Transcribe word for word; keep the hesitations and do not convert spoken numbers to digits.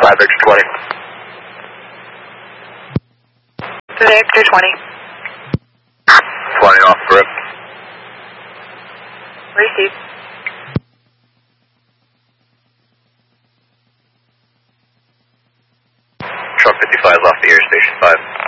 five Victor twenty. Victor twenty. twenty off grip. Receive. Truck fifty-five is off the air, station five.